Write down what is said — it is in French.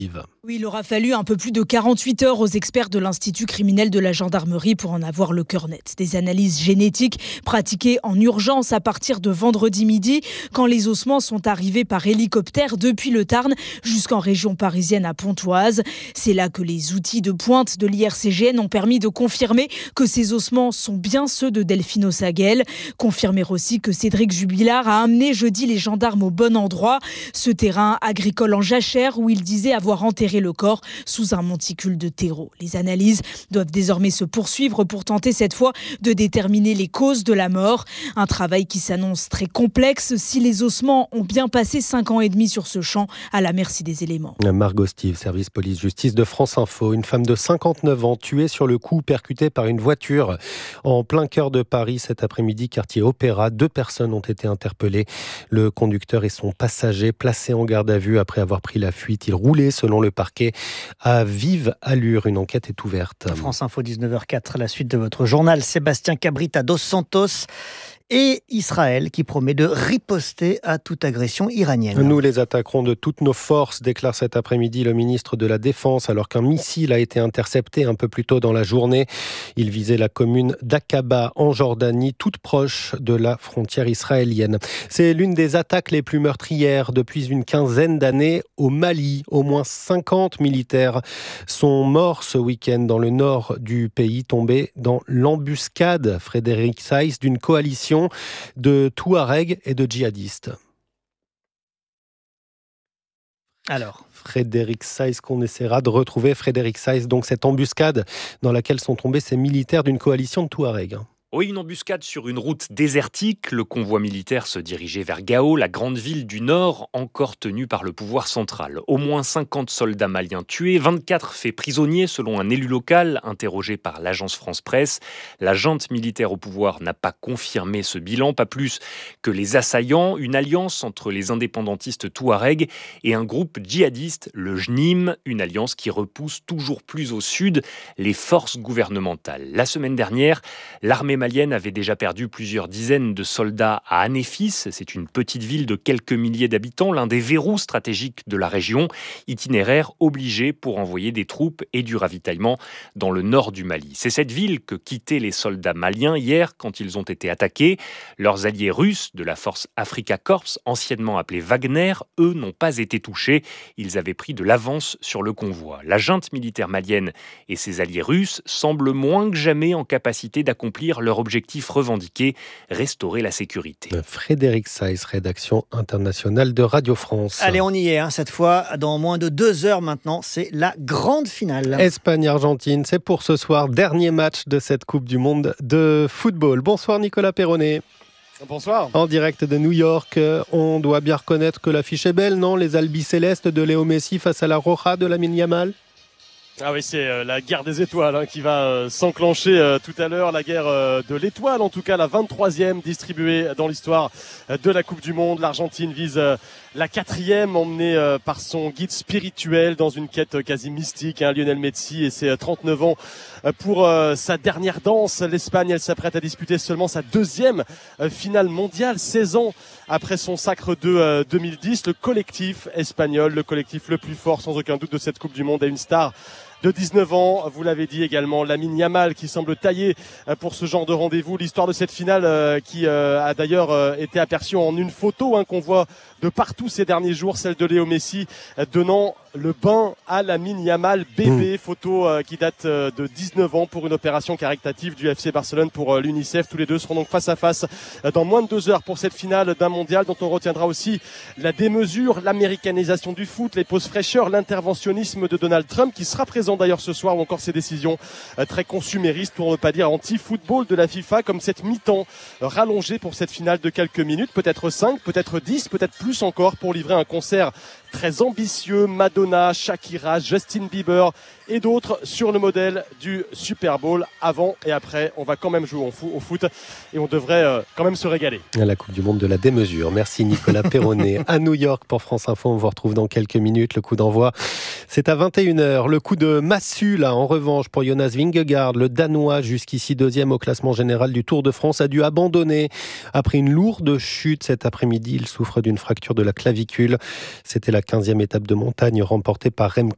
Oui, il aura fallu un peu plus de 48 heures aux experts de l'Institut criminel de la gendarmerie pour en avoir le cœur net. Des analyses génétiques pratiquées en urgence à partir de vendredi midi, quand les ossements sont arrivés par hélicoptère depuis le Tarn jusqu'en région parisienne à Pontoise. C'est là que les outils de pointe de l'IRCGN ont permis de confirmer que ces ossements sont bien ceux de Delphine Ossagel. Confirmer aussi que Cédric Jubilard a amené jeudi les gendarmes au bon endroit, ce terrain agricole en jachère où il disait avoir enterré le corps sous un monticule de terreau. Les analyses doivent désormais se poursuivre pour tenter cette fois de déterminer les causes de la mort. Un travail qui s'annonce très complexe si les ossements ont bien passé 5 ans et demi sur ce champ à la merci des éléments. Margot Steve, service police-justice de France Info. Une femme de 59 ans tuée sur le coup, percutée par une voiture en plein cœur de Paris cet après-midi, quartier Opéra. 2 personnes ont été interpellées. Le conducteur et son passager placés en garde à vue après avoir pris la fuite. Ils roulaient, selon le parquet, à vive allure. Une enquête est ouverte. France Info 19h04, la suite de votre journal. Sébastien Cabrita dos Santos et Israël qui promet de riposter à toute agression iranienne. Nous les attaquerons de toutes nos forces, déclare cet après-midi le ministre de la Défense, alors qu'un missile a été intercepté un peu plus tôt dans la journée. Il visait la commune d'Aqaba en Jordanie, toute proche de la frontière israélienne. C'est l'une des attaques les plus meurtrières depuis une quinzaine d'années au Mali. Au moins 50 militaires sont morts ce week-end dans le nord du pays, tombés dans l'embuscade, Frédéric Saïs, d'une coalition de Touaregs et de djihadistes. Alors, Frédéric Saïs, qu'on essaiera de retrouver. Frédéric Saïs, donc cette embuscade dans laquelle sont tombés ces militaires d'une coalition de Touaregs. Oui, une embuscade sur une route désertique. Le convoi militaire se dirigeait vers Gao, la grande ville du Nord, encore tenue par le pouvoir central. Au moins 50 soldats maliens tués, 24 faits prisonniers selon un élu local interrogé par l'agence France-Presse. La junte militaire au pouvoir n'a pas confirmé ce bilan, pas plus que les assaillants. Une alliance entre les indépendantistes touaregs et un groupe djihadiste, le JNIM, une alliance qui repousse toujours plus au sud les forces gouvernementales. La semaine dernière, l'armée malienne avait déjà perdu plusieurs dizaines de soldats à Anéfis. C'est une petite ville de quelques milliers d'habitants, l'un des verrous stratégiques de la région, itinéraire obligé pour envoyer des troupes et du ravitaillement dans le nord du Mali. C'est cette ville que quittaient les soldats maliens hier quand ils ont été attaqués. Leurs alliés russes de la force Afrika Korps, anciennement appelée Wagner, eux n'ont pas été touchés. Ils avaient pris de l'avance sur le convoi. La junte militaire malienne et ses alliés russes semblent moins que jamais en capacité d'accomplir leur objectif revendiqué, restaurer la sécurité. Frédéric Saïs, rédaction internationale de Radio France. Allez, on y est, cette fois, dans moins de 2 heures maintenant, c'est la grande finale. Espagne-Argentine, c'est pour ce soir, dernier match de cette Coupe du Monde de football. Bonsoir Nicolas Perronnet. Bonsoir. En direct de New York, on doit bien reconnaître que l'affiche est belle, non ? Les albicélestes de Léo Messi face à la Roja de Lamine Yamal. Ah oui, c'est la guerre des étoiles qui va s'enclencher tout à l'heure. La guerre de l'étoile, en tout cas la 23e distribuée dans l'histoire de la Coupe du Monde. L'Argentine vise la 4e, emmenée par son guide spirituel dans une quête quasi mystique. Lionel Messi et ses 39 ans pour sa dernière danse. L'Espagne, elle s'apprête à disputer seulement sa 2e finale mondiale, 16 ans après son sacre de 2010. Le collectif espagnol, le collectif le plus fort sans aucun doute de cette Coupe du Monde, a une star de 19 ans, vous l'avez dit également, Lamine Yamal qui semble taillé pour ce genre de rendez-vous. L'histoire de cette finale qui a d'ailleurs été aperçue en une photo qu'on voit de partout ces derniers jours, celle de Léo Messi donnant le bain à Lamine Yamal, bébé, photo qui date de 19 ans pour une opération caritative du FC Barcelone pour l'UNICEF. Tous les deux seront donc face à face dans moins de 2 heures pour cette finale d'un mondial dont on retiendra aussi la démesure, l'américanisation du foot, les pauses fraîcheurs, l'interventionnisme de Donald Trump qui sera présent d'ailleurs ce soir, ou encore ces décisions très consuméristes, pour ne pas dire anti-football de la FIFA, comme cette mi-temps rallongée pour cette finale de quelques minutes, peut-être 5, peut-être 10, peut-être plus encore, pour livrer un concert très ambitieux. Madonna, Shakira, Justin Bieber et d'autres sur le modèle du Super Bowl. Avant et après, on va quand même jouer au foot et on devrait quand même se régaler. La Coupe du Monde de la démesure. Merci Nicolas Perronnet. À New York pour France Info, on vous retrouve dans quelques minutes. Le coup d'envoi, c'est à 21h. Le coup de massue, là, en revanche, pour Jonas Vingegaard, le Danois, jusqu'ici 2e au classement général du Tour de France, a dû abandonner après une lourde chute cet après-midi. Il souffre d'une fracture de la clavicule. C'était la 15e étape de montagne remportée par Remco